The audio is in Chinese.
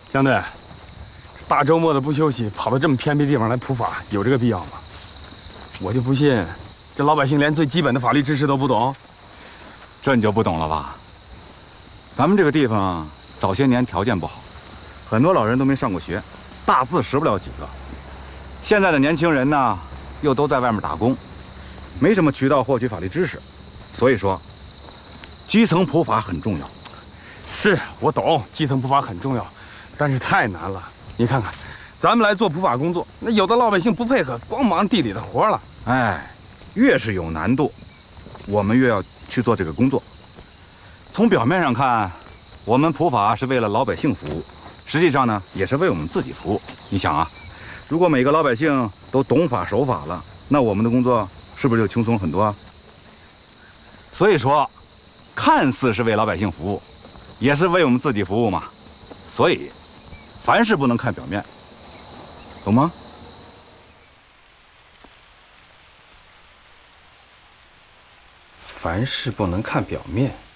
江队，大周末的不休息，跑到这么偏僻地方来普法，有这个必要吗？我就不信，这老百姓连最基本的法律知识都不懂。 这你就不懂了吧？咱们这个地方早些年条件不好，很多老人都没上过学，大字识不了几个。现在的年轻人呢，又都在外面打工，没什么渠道获取法律知识，所以说，基层普法很重要。 是我懂，基层普法很重要，但是太难了。你看看，咱们来做普法工作，那有的老百姓不配合，光忙地里的活了。 哎，越是有难度，我们越要去做这个工作。从表面上看，我们普法是为了老百姓服务，实际上呢，也是为我们自己服务。你想啊，如果每个老百姓都懂法守法了，那我们的工作是不是就轻松很多啊？所以说，看似是为老百姓服务，也是为我们自己服务嘛。所以，凡事不能看表面，懂吗？ 凡事不能看表面。